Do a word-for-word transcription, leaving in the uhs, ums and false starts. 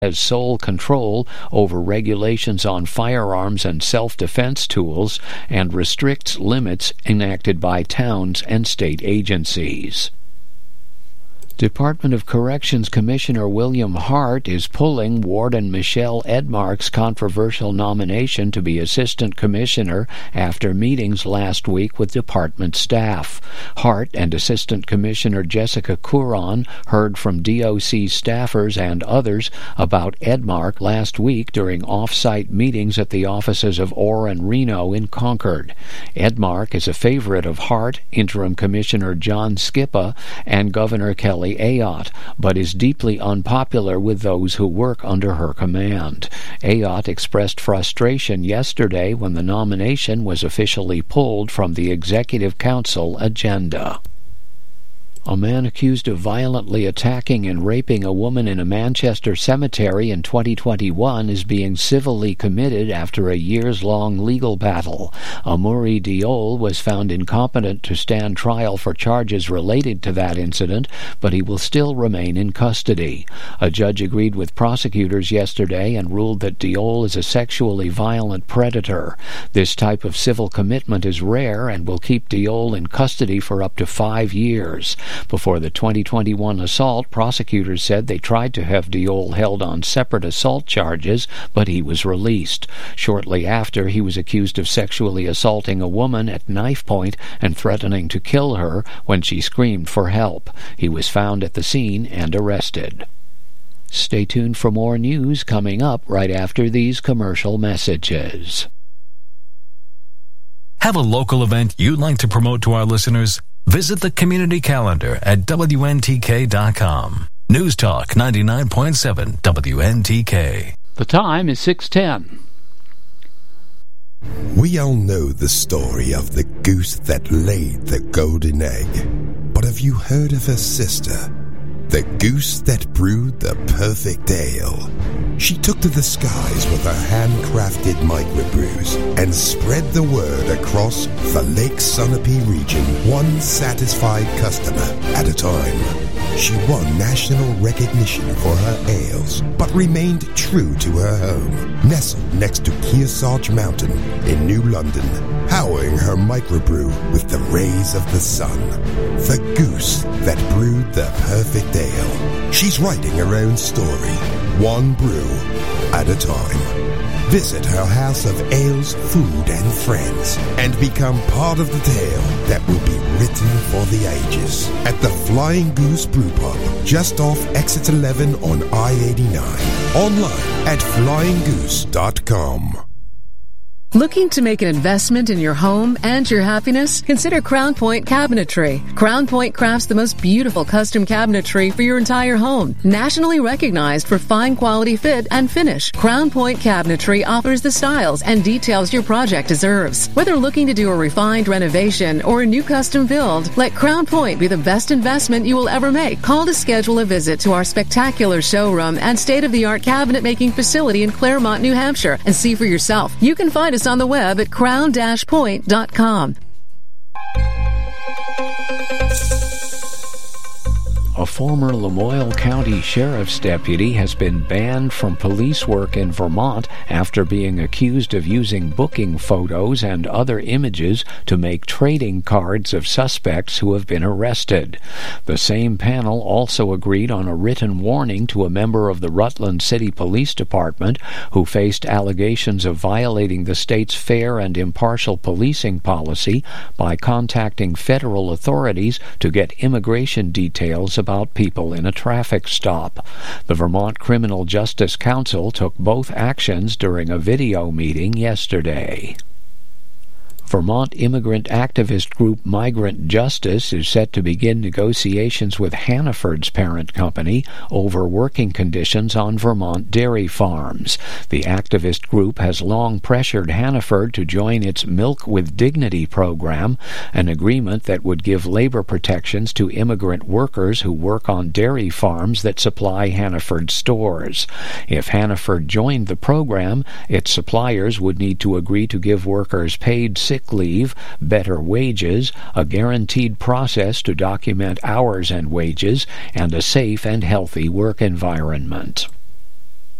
has sole control over regulations on firearms and self-defense tools and restricts limits enacted by towns and state agencies. Department of Corrections Commissioner William Hart is pulling Warden Michelle Edmark's controversial nomination to be Assistant Commissioner after meetings last week with department staff. Hart and Assistant Commissioner Jessica Couron heard from D O C staffers and others about Edmark last week during off-site meetings at the offices of Orr and Reno in Concord. Edmark is a favorite of Hart, Interim Commissioner John Skippa, and Governor Kelly Ayotte, but is deeply unpopular with those who work under her command. Ayotte expressed frustration yesterday when the nomination was officially pulled from the Executive Council agenda. A man accused of violently attacking and raping a woman in a Manchester cemetery in twenty twenty-one is being civilly committed after a years-long legal battle. Amaury Diol was found incompetent to stand trial for charges related to that incident, but he will still remain in custody. A judge agreed with prosecutors yesterday and ruled that Diol is a sexually violent predator. This type of civil commitment is rare and will keep Diol in custody for up to five years. Before the twenty twenty-one assault, prosecutors said they tried to have Diol held on separate assault charges, but he was released. Shortly after, he was accused of sexually assaulting a woman at knife point and threatening to kill her when she screamed for help. He was found at the scene and arrested. Stay tuned for more news coming up right after these commercial messages. Have a local event you'd like to promote to our listeners? Visit the community calendar at W N T K dot com. News Talk ninety-nine point seven W N T K. The time is six ten. We all know the story of the goose that laid the golden egg. But have you heard of her sister? The goose that brewed the perfect ale. She took to the skies with her handcrafted microbrews and spread the word across the Lake Sunapee region, one satisfied customer at a time. She won national recognition for her ales, but remained true to her home, nestled next to Kearsarge Mountain in New London, powering her microbrew with the rays of the sun. The goose that brewed the perfect ale. She's writing her own story, one brew at a time. Visit her house of ales, food, and friends, and become part of the tale that will be written for the ages at the Flying Goose Brew Pub, just off Exit eleven on I eighty-nine. Online at flying goose dot com. Looking to make an investment in your home and your happiness? Consider Crown Point Cabinetry. Crown Point crafts the most beautiful custom cabinetry for your entire home. Nationally recognized for fine quality fit and finish, Crown Point Cabinetry offers the styles and details your project deserves. Whether looking to do a refined renovation or a new custom build, let Crown Point be the best investment you will ever make. Call to schedule a visit to our spectacular showroom and state-of-the-art cabinet making facility in Claremont, New Hampshire, and see for yourself. You can find us on the web at crown dash point dot com. A former Lamoille County Sheriff's deputy has been banned from police work in Vermont after being accused of using booking photos and other images to make trading cards of suspects who have been arrested. The same panel also agreed on a written warning to a member of the Rutland City Police Department who faced allegations of violating the state's fair and impartial policing policy by contacting federal authorities to get immigration details about people in a traffic stop. The Vermont Criminal Justice Council took both actions during a video meeting yesterday. Vermont immigrant activist group Migrant Justice is set to begin negotiations with Hannaford's parent company over working conditions on Vermont dairy farms. The activist group has long pressured Hannaford to join its Milk with Dignity program, an agreement that would give labor protections to immigrant workers who work on dairy farms that supply Hannaford stores. If Hannaford joined the program, its suppliers would need to agree to give workers paid sick leave, better wages, a guaranteed process to document hours and wages, and a safe and healthy work environment.